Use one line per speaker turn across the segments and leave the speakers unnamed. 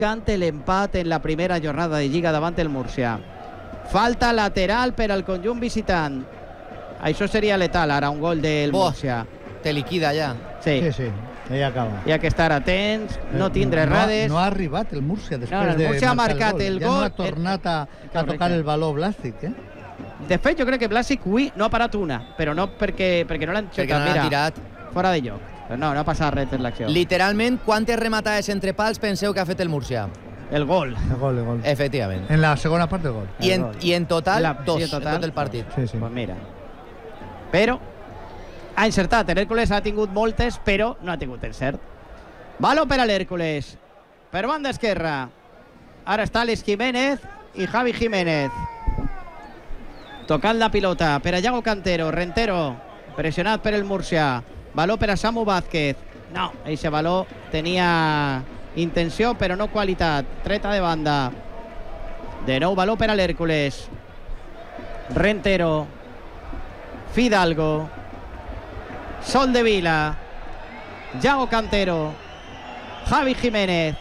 cante l'empat en la primera jornada de Lliga davant el Múrcia. Falta lateral per al conjunt visitant. Això seria letal, ara, un gol del Múrcia.
Te liquida ja.
Sí,
ja acaba.
Hi ha que estar atents, no tindre errades.
No ha arribat el Múrcia després
el Múrcia ha marcat el gol.
Ja no ha tornat a tocar el baló Blàstic, eh?
De fet, jo crec que Blàstic avui no ha parat una, però no perquè no l'han xutat,
mira, tirat.
Fora de lloc. Però no ha passat res en l'acció.
Literalment, quantes rematades entre pals penseu que ha fet el Múrcia?
El gol.
El gol.
Efectivament.
En la segona part del gol.
I en total, dos,
sí,
en tot el partit.
Sí.
Pues mira. Però ha encertat. L'Hèrcules ha tingut moltes, però no ha tingut encert. Baló per a l'Hèrcules. Per banda esquerra. Ara està Alex Jiménez i Javi Jiménez. Tocant la pilota per a Yago Cantero. Rentero, pressionat per el Múrcia. Baló per a Samu Vázquez. No, eixe baló tenia intenció, però no qualitat. Treta de banda. De nou baló per a l'Hèrcules. Rentero. Fidalgo. Soldevila. Yago Cantero. Javi Jiménez.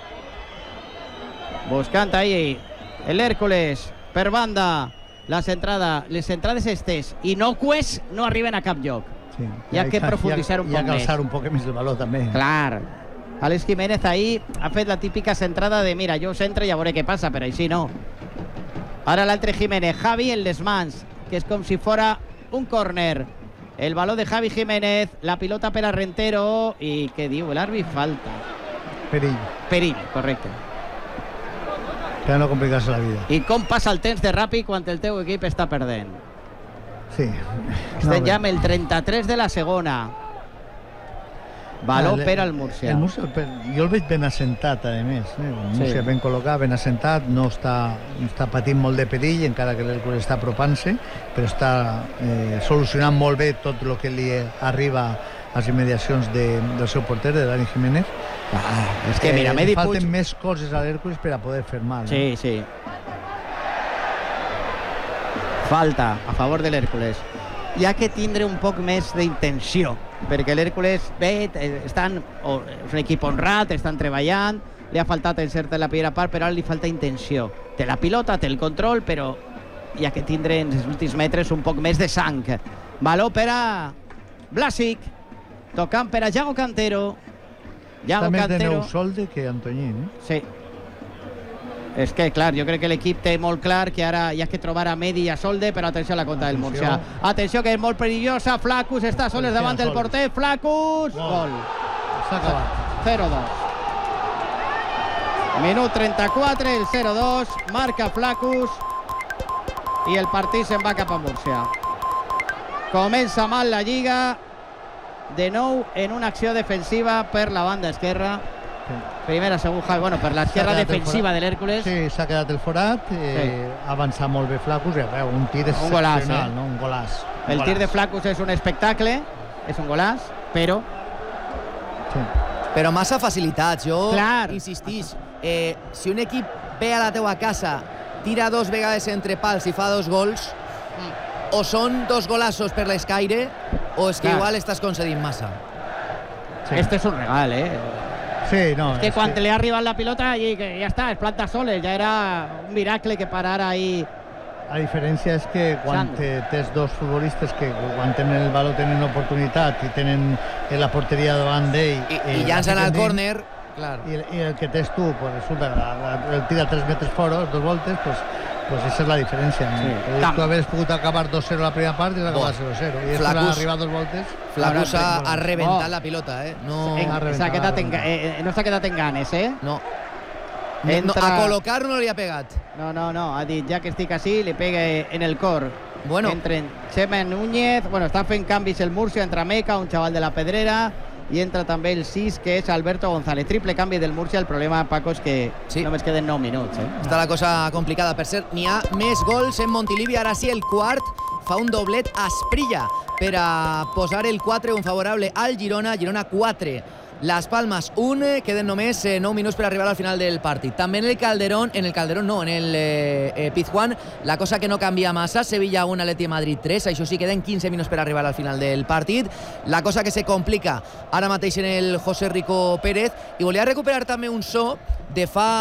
Buscant ahí el Hèrcules. Per banda. Les entrades estes inocues no arriben a cap lloc.
Sí.
Hi ha que profunditzar un poc més.
Hi ha que alçar un poc més el baló també.
Clar. Alex Jiménez ahí ha fet la típica centrada de mira, jo centre i ja veuré què passa, però així no. Ara l'altre Jiménez, Javi en les mans, que és com si fora un córner. El baló de Javi Jiménez, la pilota per a Rentero i què diu l'àrbit? Falta. Perill, correcte.
Per no complicar-se la vida.
I com passa el temps de ràpid quan el teu equip està perdent?
Sí.
Estem ja amb el 33 de la segona. Baló per al Múrcia.
El Múrcia, jo el veig ben assentat, a més. El Múrcia ben col·locat, ben assentat, no està patint molt de perill, encara que l'Hèrcules està apropant-se, però està solucionant molt bé tot el que li arriba a les immediacions del seu porter, de Dani Jiménez.
És que mira, Medi Puig...
Falten més coses a l'Hèrcules per a poder fer mal.
Sí. Falta a favor de l'Hèrcules. Hi ha que tindre un poc més d'intenció, perquè l'Hèrcules és un equip honrat, estan treballant, li ha faltat encert en la primera part, però ara li falta intenció. Té la pilota, té el control, però hi ha que tindre en els últims metres un poc més de sang. Baló per a Blàsic, tocant per a Yago Cantero.
Està més de nou Solde que Antoñín.
Sí. És que, clar, jo crec que l'equip té molt clar que ara hi ha que trobar a Medi i a Solde, però atenció a la contra del Múrcia. Atenció, que és molt perillosa. Flacus està soles davant del porter. Flacus! Gol.
S'ha acabat.
0-2. Minut 34, el 0-2. Marca Flacus. I el partit se'n va cap a Múrcia. Comença mal la Lliga. De nou en una acció defensiva per la banda esquerra. Primera, segunda, bueno, per l'esquerra defensiva de l'Hèrcules.
Sí, s'ha quedat el forat, ha avançat molt bé Flacus, un tir excepcional, un golaç.
El tir de Flacus és un espectacle, és un golaç, però...
Però massa facilitats, jo insistís. Si un equip ve a la teua casa, tira 2 vegades entre pals i fa 2 gols, o són 2 golaços per l'escaire, o és que igual estàs concedint massa.
Este és un regal,
Sí, no,
és que quan li ha arribat la pilota ja està, es planta soles, ja era un miracle que parara ahí.
La diferència és que quan tens 2 futbolistes que quan tenen el baló tenen oportunitat i tenen la porteria davant d'ell
i llancen al córner,
i el que tens tu resulta el tira 3 metres fora, 2 voltes, pues esa és la diferència. Tu hagués pogut acabar 2-0 la primera part i l'acabar 0-0. I és quan arribar 2 voltes...
Flacus ha reventat la pilota, no
s'ha quedat en ganes,
No. A col·locar no li ha pegat.
No, ha dit, ja que estic així, li pega en el cor.
Bueno.
Entren Chema Núñez, està fent canvis el Múrcia, entra Meca, un xaval de la Pedrera, i entra també el 6, que és Alberto González. Triple canvi del Múrcia. El problema, Paco, és que només queden 9 minuts.
Està la cosa complicada. Per cert, n'hi ha més gols en Montilivi. Ara sí, el quart fa un doblet a Asprilla per a posar el 4-1 favorable al Girona. Girona 4. Las Palmas 1, queden només 9 minuts per arribar al final del partit. També en el Calderón, en el Pizjuán, la cosa que no canvia massa. Sevilla 1, Atleti de Madrid 3, això sí, queden 15 minuts per arribar al final del partit. La cosa que se complica ara mateix en el José Rico Pérez. I volia recuperar també un so de fa